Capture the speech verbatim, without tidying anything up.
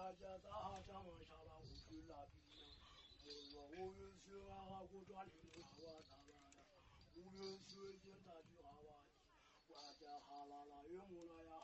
大家大家往下拉，我去拉比呀。我说我有去啊，我抓你娃娃他妈的，我有去见他去娃娃，我家哈啦啦有木啦呀，